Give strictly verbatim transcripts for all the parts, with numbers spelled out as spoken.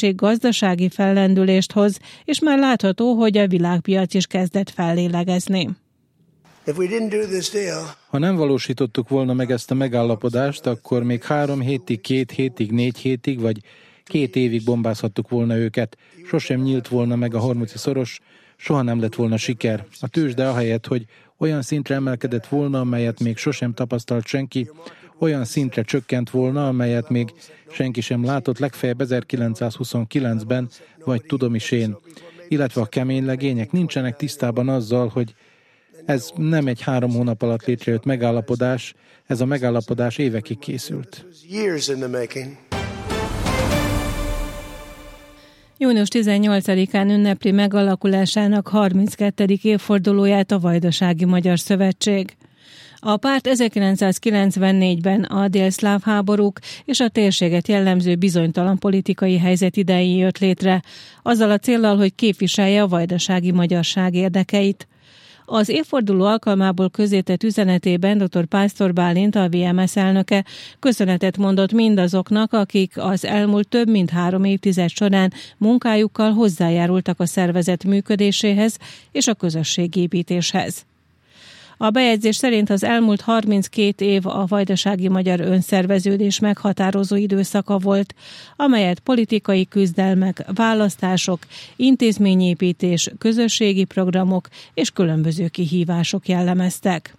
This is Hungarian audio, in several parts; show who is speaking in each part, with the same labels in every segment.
Speaker 1: szövetség gazdasági fellendülést hoz, és már látható, hogy a világpiac is kezdett fellélegezni.
Speaker 2: Ha nem valósítottuk volna meg ezt a megállapodást, akkor még három hétig, két hétig, négy hétig, vagy két évig bombázhattuk volna őket. Sosem nyílt volna meg a hormuzi szoros, soha nem lett volna siker. A tőzsde ahelyett, hogy olyan szintre emelkedett volna, amelyet még sosem tapasztalt senki, olyan szintre csökkent volna, amelyet még senki sem látott, legfeljebb ezerkilencszázhuszonkilencben, vagy tudom is én. Illetve a kemény legények nincsenek tisztában azzal, hogy ez nem egy három hónap alatt létrejött megállapodás, ez a megállapodás évekig készült.
Speaker 1: június tizennyolcadikán ünnepli megalakulásának harminckettedik évfordulóját a Vajdasági Magyar Szövetség. A párt ezerkilencszázkilencvennégyben a délszláv háborúk és a térséget jellemző bizonytalan politikai helyzet idején jött létre, azzal a céllal, hogy képviselje a vajdasági magyarság érdekeit. Az évforduló alkalmából közzétett üzenetében dr. Pásztor Bálint, a vé em es elnöke köszönetet mondott mindazoknak, akik az elmúlt több mint három évtized során munkájukkal hozzájárultak a szervezet működéséhez és a közösségépítéshez. A bejegyzés szerint az elmúlt harminckét év a vajdasági magyar önszerveződés meghatározó időszaka volt, amelyet politikai küzdelmek, választások, intézményépítés, közösségi programok és különböző kihívások jellemeztek.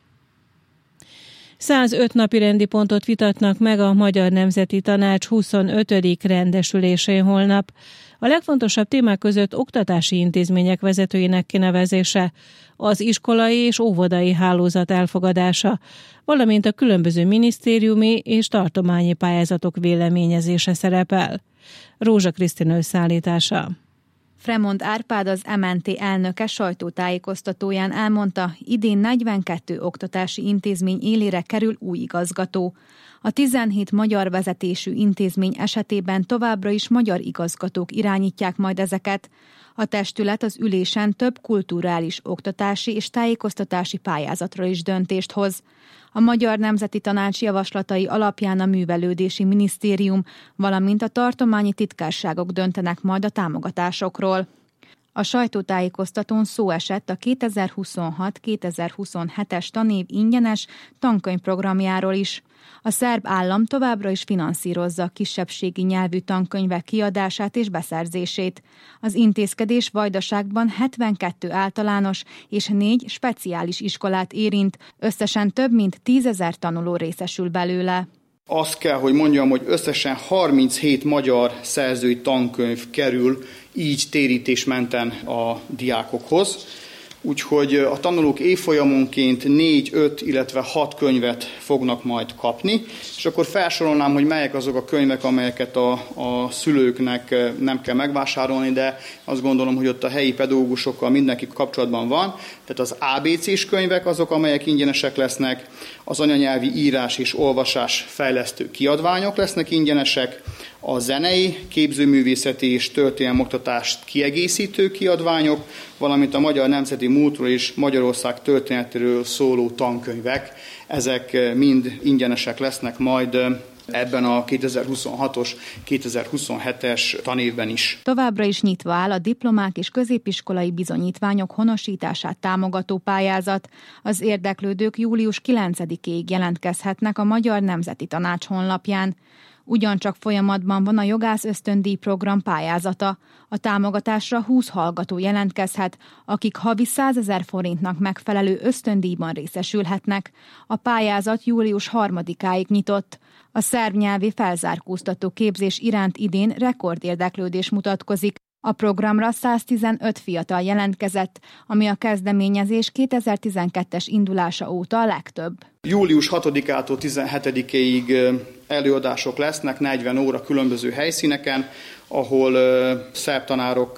Speaker 1: százöt napirendi pontot vitatnak meg a Magyar Nemzeti Tanács huszonötödik rendesülésén holnap. A legfontosabb témák között oktatási intézmények vezetőinek kinevezése, az iskolai és óvodai hálózat elfogadása, valamint a különböző minisztériumi és tartományi pályázatok véleményezése szerepel. Rózsa Krisztina összeállítása.
Speaker 3: Fremond Árpád, az em en té elnöke sajtótájékoztatóján elmondta, idén negyvenkét oktatási intézmény élére kerül új igazgató. A tizenhét magyar vezetésű intézmény esetében továbbra is magyar igazgatók irányítják majd ezeket. A testület az ülésen több kulturális, oktatási és tájékoztatási pályázatról is döntést hoz. A Magyar Nemzeti Tanács javaslatai alapján a Művelődési Minisztérium, valamint a tartományi titkárságok döntenek majd a támogatásokról. A sajtótájékoztatón szó esett a kétezer-huszonhat kétezer-huszonhetes tanév ingyenes tankönyvprogramjáról is. A szerb állam továbbra is finanszírozza a kisebbségi nyelvű tankönyvek kiadását és beszerzését. Az intézkedés Vajdaságban hetvenkét általános és négy speciális iskolát érint, összesen több mint tízezer tanuló részesül belőle.
Speaker 4: Azt kell, hogy mondjam, hogy összesen harminchét magyar szerzői tankönyv kerül így térítésmenten a diákokhoz. Úgyhogy a tanulók évfolyamonként négy, öt, illetve hat könyvet fognak majd kapni, és akkor felsorolnám, hogy melyek azok a könyvek, amelyeket a, a szülőknek nem kell megvásárolni, de azt gondolom, hogy ott a helyi pedagógusokkal mindenki kapcsolatban van. Tehát az á bé cés könyvek azok, amelyek ingyenesek lesznek, az anyanyelvi írás és olvasás fejlesztő kiadványok lesznek ingyenesek, a zenei, képzőművészeti és történelmi oktatást kiegészítő kiadványok, valamint a magyar nemzeti múltról és Magyarország történetéről szóló tankönyvek. Ezek mind ingyenesek lesznek majd ebben a kétezer-huszonhatos kétezer-huszonhetes tanévben is.
Speaker 3: Továbbra is nyitva áll a diplomák és középiskolai bizonyítványok honosítását támogató pályázat. Az érdeklődők július kilencedikéig jelentkezhetnek a Magyar Nemzeti Tanács honlapján. Ugyancsak folyamatban van a jogász ösztöndíj program pályázata. A támogatásra húsz hallgató jelentkezhet, akik havi százezer forintnak megfelelő ösztöndíjban részesülhetnek. A pályázat július harmadikáig nyitott. A szerb nyelvi felzárkóztató képzés iránt idén rekordérdeklődés mutatkozik. A programra száztizenöt fiatal jelentkezett, ami a kezdeményezés kétezer-tizenkettes indulása óta a legtöbb.
Speaker 4: július hatodikától tizenhetedikéig előadások lesznek, negyven óra különböző helyszíneken, ahol szerb tanárok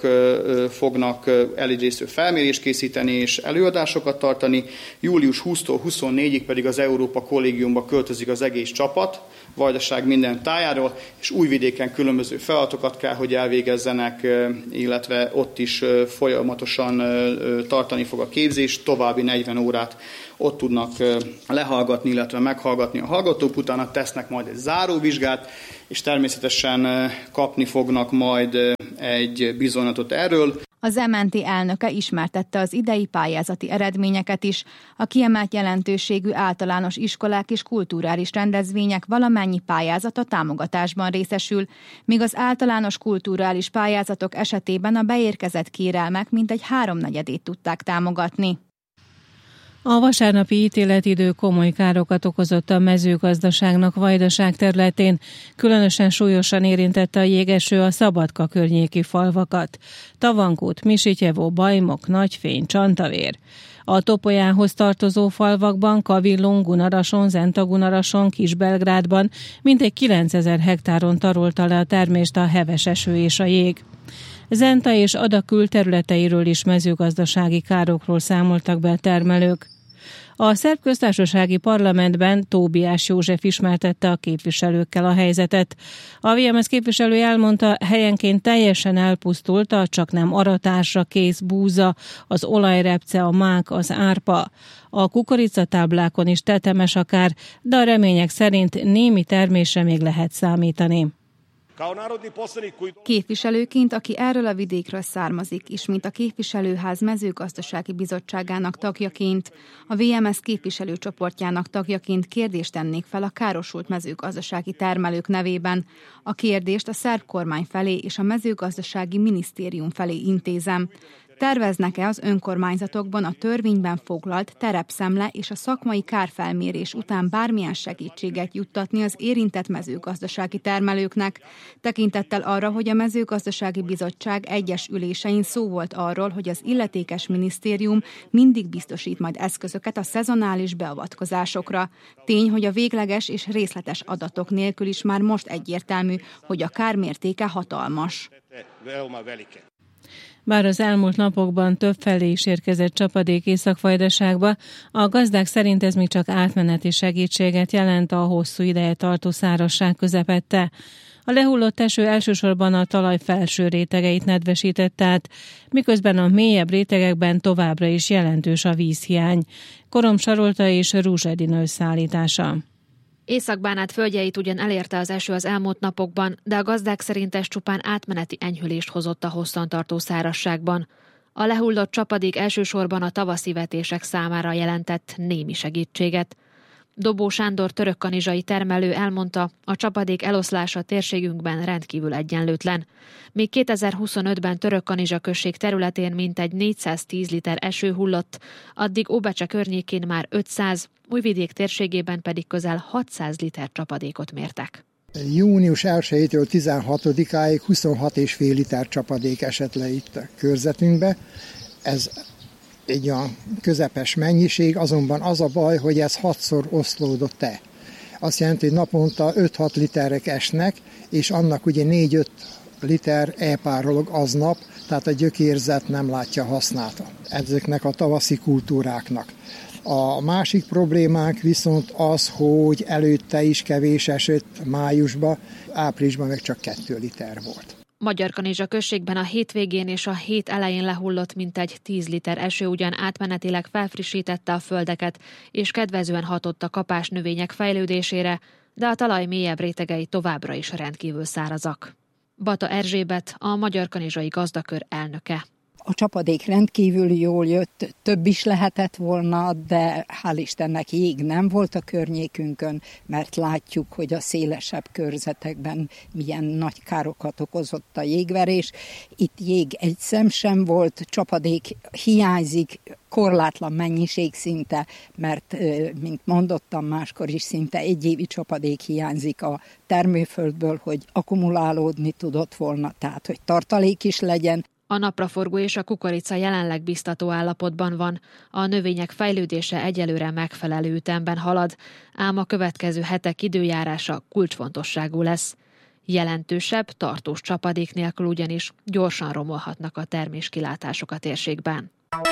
Speaker 4: fognak elégrésző felmérést készíteni és előadásokat tartani. július huszadikától huszonnégyedikéig pedig az Európa Kollégiumba költözik az egész csapat, Vajdaság minden tájáról, és Újvidéken különböző feladatokat kell, hogy elvégezzenek, illetve ott is folyamatosan tartani fog a képzés, további negyven órát ott tudnak lehallgatni, illetve meghallgatni a hallgatók, utána tesznek majd egy záróvizsgát, és természetesen kapni fognak majd egy bizonylatot erről.
Speaker 3: Az em en té elnöke ismertette az idei pályázati eredményeket is. A kiemelt jelentőségű általános iskolák és kulturális rendezvények valamennyi pályázata támogatásban részesül, míg az általános kulturális pályázatok esetében a beérkezett kérelmek mintegy háromnegyedét tudták támogatni.
Speaker 1: A vasárnapi ítéletidő komoly károkat okozott a mezőgazdaságnak Vajdaság területén, különösen súlyosan érintette a jégeső a Szabadka környéki falvakat. Tavankút, Misityevó, Bajmok, Nagyfény, Csantavér. A Topolyához tartozó falvakban, Kavillón, Gunarason, Zentagunarason, Kisbelgrádban mintegy kilencezer hektáron tarolta le a termést a heves eső és a jég. Zenta és Ada külterületeiről is mezőgazdasági károkról számoltak be a termelők. A szerb köztársasági parlamentben Tóbiás József ismertette a képviselőkkel a helyzetet. A vé em es képviselő elmondta, helyenként teljesen elpusztult a csaknem aratásra kész búza, az olajrepce, a mák, az árpa. A kukoricatáblákon is tetemes a kár, de a remények szerint némi termésre még lehet számítani.
Speaker 3: Képviselőként, aki erről a vidékről származik, és mint a képviselőház mezőgazdasági bizottságának tagjaként, a vé em es képviselőcsoportjának tagjaként kérdést tennék fel a károsult mezőgazdasági termelők nevében. A kérdést a szerb kormány felé és a mezőgazdasági minisztérium felé intézem. Terveznek-e az önkormányzatokban a törvényben foglalt terepszemle és a szakmai kárfelmérés után bármilyen segítséget juttatni az érintett mezőgazdasági termelőknek, tekintettel arra, hogy a mezőgazdasági bizottság egyes ülésein szó volt arról, hogy az illetékes minisztérium mindig biztosít majd eszközöket a szezonális beavatkozásokra. Tény, hogy a végleges és részletes adatok nélkül is már most egyértelmű, hogy a kármértéke hatalmas.
Speaker 1: Bár az elmúlt napokban többfelé is érkezett csapadék Észak-Vajdaságba, a gazdák szerint ez még csak átmeneti segítséget jelent a hosszú ideje tartó szárazság közepette. A lehullott eső elsősorban a talaj felső rétegeit nedvesítette át, miközben a mélyebb rétegekben továbbra is jelentős a vízhiány. Korom Sarolta és Rúzs Edina összeállítása.
Speaker 5: Észak-Bánát földjeit ugyan elérte az eső az elmúlt napokban, de a gazdák szerint ez csupán átmeneti enyhülést hozott a hosszantartó szárazságban. A lehullott csapadék elsősorban a tavaszi vetések számára jelentett némi segítséget. Dobó Sándor törökkanizsai termelő elmondta, a csapadék eloszlása térségünkben rendkívül egyenlőtlen. Még kétezer-huszonötben Törökkanizsa község területén mintegy négyszáztíz liter eső hullott, addig Óbecse környékén már ötszáz, Újvidék térségében pedig közel hatszáz liter csapadékot mértek.
Speaker 6: június elsejétől tizenhatodikáig huszonhat egész öt liter csapadék esett le itt a körzetünkbe. Ez egy a közepes mennyiség, azonban az a baj, hogy ez hatszor oszlódott el. Azt jelenti, hogy naponta öt-hat literek esnek, és annak ugye négy-öt liter elpárolog aznap, tehát a gyökérzet nem látja hasznát ezeknek a tavaszi kultúráknak. A másik problémánk viszont az, hogy előtte is kevés esett májusban, áprilisban meg csak kettő liter volt.
Speaker 5: Magyarkanizsa községben a hétvégén és a hét elején lehullott mintegy tíz liter eső ugyan átmenetileg felfrissítette a földeket, és kedvezően hatott a kapás növények fejlődésére, de a talaj mélyebb rétegei továbbra is rendkívül szárazak. Bata Erzsébet, a Magyarkanizsai Gazdakör elnöke.
Speaker 7: A csapadék rendkívül jól jött, több is lehetett volna, de hál' Istennek jég nem volt a környékünkön, mert látjuk, hogy a szélesebb körzetekben milyen nagy károkat okozott a jégverés. Itt jég egy szem sem volt, csapadék hiányzik, korlátlan mennyiség szinte, mert, mint mondottam, máskor is szinte egy évi csapadék hiányzik a termőföldből, hogy akkumulálódni tudott volna, tehát hogy tartalék is legyen.
Speaker 5: A napraforgó és a kukorica jelenleg biztató állapotban van, a növények fejlődése egyelőre megfelelő ütemben halad, ám a következő hetek időjárása kulcsfontosságú lesz. Jelentősebb, tartós csapadék nélkül ugyanis gyorsan romolhatnak a terméskilátások a térségben.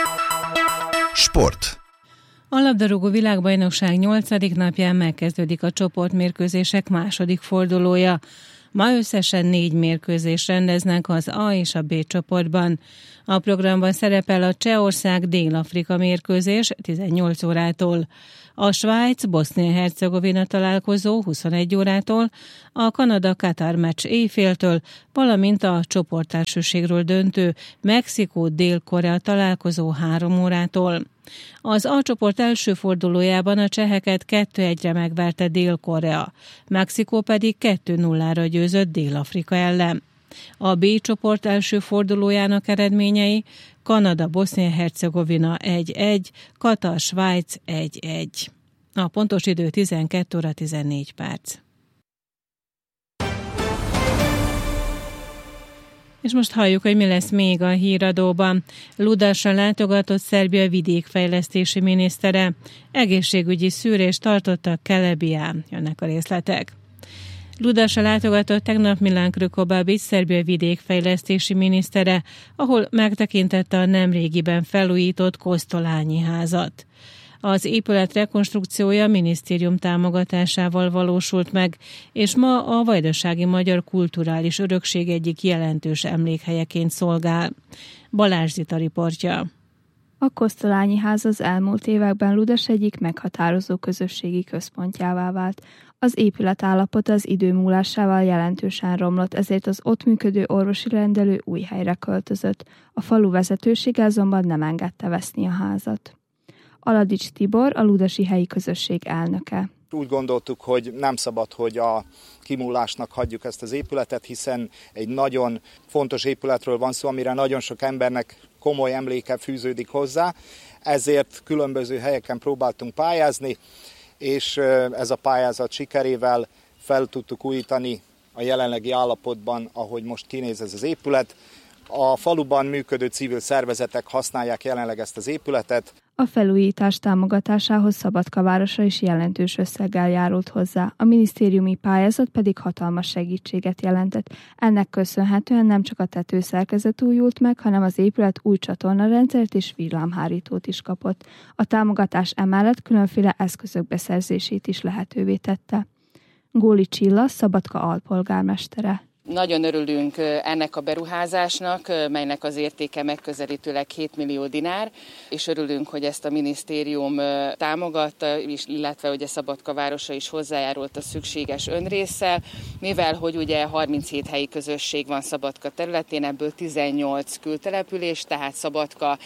Speaker 8: Sport.
Speaker 1: A labdarúgó világbajnokság nyolcadik napján megkezdődik a csoportmérkőzések második fordulója. Ma összesen négy mérkőzést rendeznek az A és a B csoportban. A programban szerepel a Csehország-Dél-Afrika mérkőzés tizennyolc órától, a Svájc-Bosznia-Hercegovina találkozó huszonegy órától, a Kanada-Katar meccs éjféltől, valamint a csoportelsőségről döntő Mexikó-Dél-Korea találkozó három órától. Az A csoport első fordulójában a cseheket kettő egyre megverte Dél-Korea, Mexikó pedig kettő nullára győzött Dél-Afrika ellen. A B csoport első fordulójának eredményei: Kanada, Bosznia-Hercegovina egy egy, Katar, Svájc egy egy. A pontos idő tizenkét óra tizennégy perc. És most halljuk, hogy mi lesz még a híradóban. Ludasra látogatott Szerbia vidékfejlesztési minisztere. Egészségügyi szűrést tartottak Kelebián. Jönnek a részletek. Ludasra látogatott tegnap Milan Krkobabić, Szerbia vidékfejlesztési minisztere, ahol megtekintette a nemrégiben felújított Kosztolányi házat. Az épület rekonstrukciója a minisztérium támogatásával valósult meg, és ma a Vajdasági Magyar Kulturális Örökség egyik jelentős emlékhelyeként szolgál. Balázs Zita riportja.
Speaker 8: A Kosztolányi ház az elmúlt években Ludas egyik meghatározó közösségi központjává vált. Az épület állapota az idő múlásával jelentősen romlott, ezért az ott működő orvosi rendelő új helyre költözött. A falu vezetősége azonban nem engedte veszni a házat. Aladics Tibor, a ludasi helyi közösség elnöke.
Speaker 9: Úgy gondoltuk, hogy nem szabad, hogy a kimúlásnak hagyjuk ezt az épületet, hiszen egy nagyon fontos épületről van szó, amire nagyon sok embernek komoly emléke fűződik hozzá, ezért különböző helyeken próbáltunk pályázni, és ez a pályázat sikerével fel tudtuk újítani a jelenlegi állapotban, ahogy most kinéz ez az épület. A faluban működő civil szervezetek használják jelenleg ezt az épületet.
Speaker 8: A felújítás támogatásához Szabadka városa is jelentős összeggel járult hozzá, a minisztériumi pályázat pedig hatalmas segítséget jelentett. Ennek köszönhetően nem csak a tetőszerkezet újult meg, hanem az épület új csatornarendszert és villámhárítót is kapott. A támogatás emellett különféle eszközök beszerzését is lehetővé tette. Góli Csilla, Szabadka alpolgármestere.
Speaker 10: Nagyon örülünk ennek a beruházásnak, melynek az értéke megközelítőleg hét millió dinár, és örülünk, hogy ezt a minisztérium támogatta, illetve hogy a Szabadka városa is hozzájárult a szükséges önrésszel, mivel hogy ugye harminchét helyi közösség van Szabadka területén, ebből tizennyolc kültelepülés, tehát Szabadka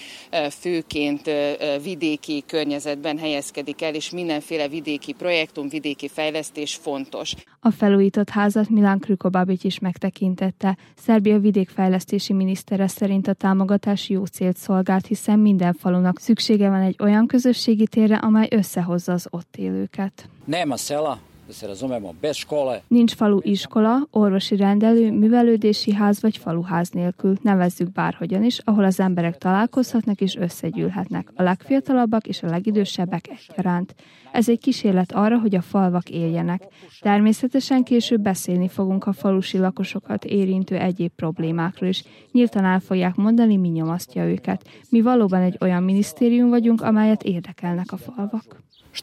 Speaker 10: főként vidéki környezetben helyezkedik el, és mindenféle vidéki projektum, vidéki fejlesztés fontos.
Speaker 8: A felújított házat Milan Krkobabić is megtekintette. Szerbia vidékfejlesztési minisztere szerint a támogatás jó célt szolgált, hiszen minden falunak szüksége van egy olyan közösségi térre, amely összehozza az ott élőket.
Speaker 11: Nema sela, da se razumemo, bez škole.
Speaker 8: Nincs falu iskola, orvosi rendelő, művelődési ház vagy faluház nélkül, nevezzük bárhogyan is, ahol az emberek találkozhatnak és összegyűlhetnek, a legfiatalabbak és a legidősebbek egyaránt. Ez egy kísérlet arra, hogy a falvak éljenek. Természetesen később beszélni fogunk a falusi lakosokat érintő egyéb problémákról is. Nyíltan el fogják mondani, mi nyomasztja őket. Mi valóban egy olyan minisztérium vagyunk, amelyet érdekelnek a falvak.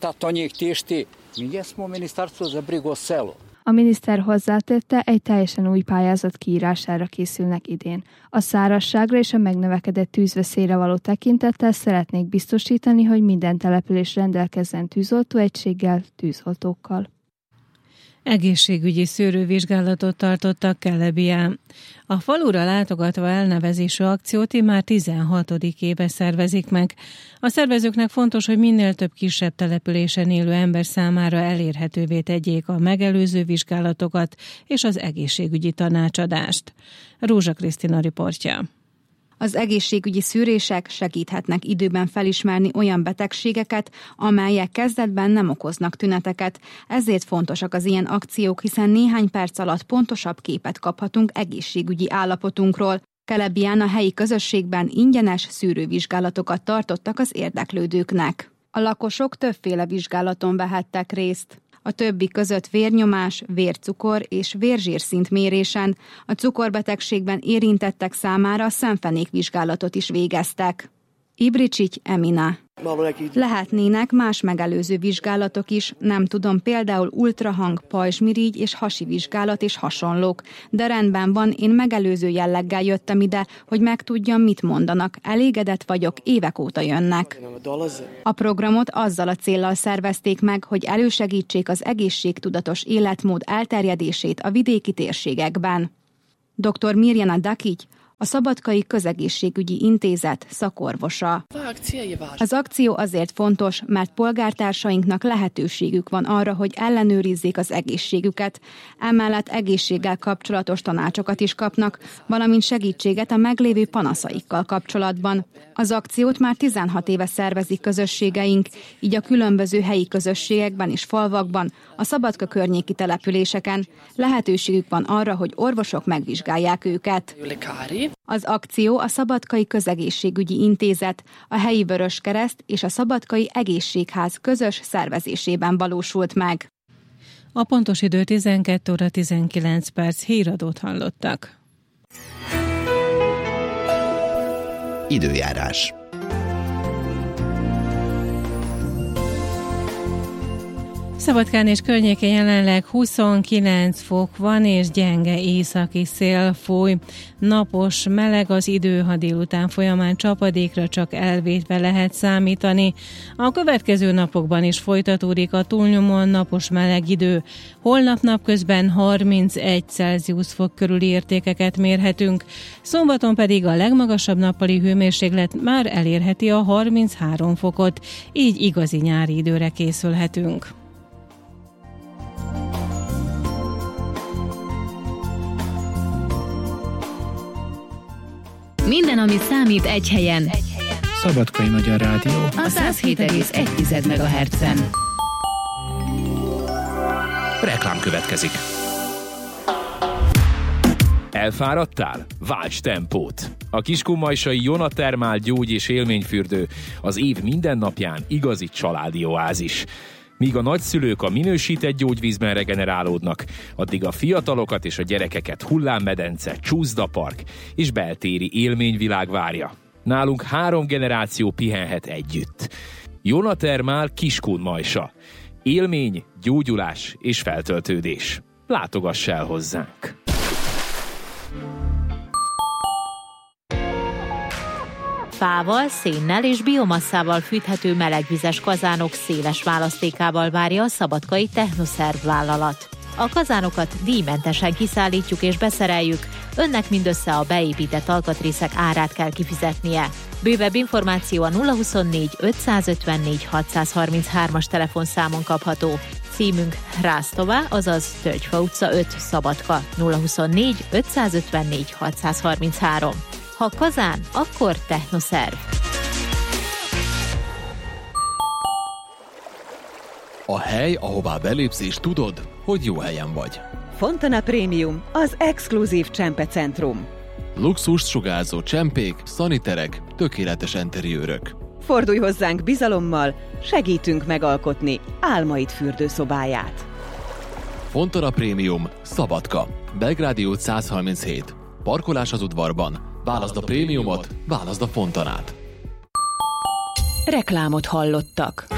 Speaker 8: A miniszter hozzátette, egy teljesen új pályázat kiírására készülnek idén. A szárazságra és a megnövekedett tűzveszélyre való tekintettel szeretnék biztosítani, hogy minden település rendelkezzen tűzoltóegységgel, tűzoltókkal.
Speaker 1: Egészségügyi szűrővizsgálatot tartottak Kelebián. A falura látogatva elnevezésű akciót immár tizenhatodik éve szervezik meg. A szervezőknek fontos, hogy minél több kisebb településen élő ember számára elérhetővé tegyék a megelőző vizsgálatokat és az egészségügyi tanácsadást. Rózsa Krisztina riportja.
Speaker 3: Az egészségügyi szűrések segíthetnek időben felismerni olyan betegségeket, amelyek kezdetben nem okoznak tüneteket. Ezért fontosak az ilyen akciók, hiszen néhány perc alatt pontosabb képet kaphatunk egészségügyi állapotunkról. Kelebián a helyi közösségben ingyenes szűrővizsgálatokat tartottak az érdeklődőknek. A lakosok többféle vizsgálaton vehettek részt. A többi között vérnyomás, vércukor és vérzsírszint mérésen, a cukorbetegségben érintettek számára szemfenékvizsgálatot is végeztek. Ibricsics Emina. Lehetnének más megelőző vizsgálatok is, nem tudom, például ultrahang, pajzsmirigy és hasi vizsgálat és hasonlók. De rendben van, én megelőző jelleggel jöttem ide, hogy megtudjam, mit mondanak. Elégedett vagyok, évek óta jönnek. A programot azzal a céllal szervezték meg, hogy elősegítsék az egészségtudatos életmód elterjedését a vidéki térségekben. doktor Mirjana Dakic, a Szabadkai Közegészségügyi Intézet szakorvosa. Az akció azért fontos, mert polgártársainknak lehetőségük van arra, hogy ellenőrizzék az egészségüket, emellett egészséggel kapcsolatos tanácsokat is kapnak, valamint segítséget a meglévő panaszaikkal kapcsolatban. Az akciót már tizenhat éve szervezik közösségeink, így a különböző helyi közösségekben és falvakban, a Szabadka környéki településeken lehetőségük van arra, hogy orvosok megvizsgálják őket. Az akció a Szabadkai Közegészségügyi Intézet, a helyi Vöröskereszt és a Szabadkai Egészségház közös szervezésében valósult meg.
Speaker 1: A pontos idő tizenkét óra tizenkilenc perc, híradót hallottak.
Speaker 12: Időjárás.
Speaker 1: Szabadkán és környékén jelenleg huszonkilenc fok van, és gyenge északi szél fúj. Napos, meleg az idő, ha délután folyamán csapadékra csak elvétve lehet számítani. A következő napokban is folytatódik a túlnyomóan napos meleg idő. Holnap napközben harmincegy Celsius fok körüli értékeket mérhetünk. Szombaton pedig a legmagasabb nappali hőmérséklet már elérheti a harminchárom fokot, így igazi nyári időre készülhetünk.
Speaker 13: Minden, ami számít, egy helyen.
Speaker 14: Szabadkai Magyar Rádió.
Speaker 13: A száz hét egész egy megahertzen.
Speaker 15: Reklám következik. Elfáradtál? Válts tempót! A kiskunmajsai Jonatermál gyógy- és élményfürdő az év minden napján igazi családi oázis. Míg a nagyszülők a minősített gyógyvízben regenerálódnak, addig a fiatalokat és a gyerekeket hullámmedence, csúszdapark és beltéri élményvilág várja. Nálunk három generáció pihenhet együtt. Jonatermál Kiskunmajsa. Élmény, gyógyulás és feltöltődés. Látogass el hozzánk!
Speaker 16: Fával, szénnel és biomasszával fűthető melegvizes kazánok széles választékával várja a szabadkai Technoszerv vállalat. A kazánokat díjmentesen kiszállítjuk és beszereljük, önnek mindössze a beépített alkatrészek árát kell kifizetnie. Bővebb információ a nulla huszonnégy ötszázötvennégy hatszázharminchárom-as telefonszámon kapható. Címünk Rásztová, azaz Tölgyfa utca öt, Szabadka, nulla huszonnégy ötszázötvennégy hatszázharminchárom. Ha kazán, akkor Technoszerv.
Speaker 17: A hely, ahová belépsz és tudod, hogy jó helyen vagy.
Speaker 18: Fontana Premium, az exkluzív csempecentrum.
Speaker 17: Luxust sugárzó csempék, szaniterek, tökéletes interiőrök.
Speaker 18: Fordulj hozzánk bizalommal, segítünk megalkotni álmaid fürdőszobáját.
Speaker 17: Fontana Premium, Szabadka, Belgrádi út száz harminchét. Parkolás az udvarban. Válaszd a prémiumot, válaszd a Fontanát.
Speaker 18: Reklámot hallottak.